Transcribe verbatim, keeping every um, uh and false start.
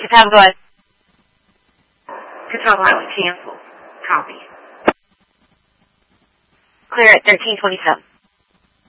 Have a good one. Control pilot, cancel. Copy. Clear at thirteen twenty-seven.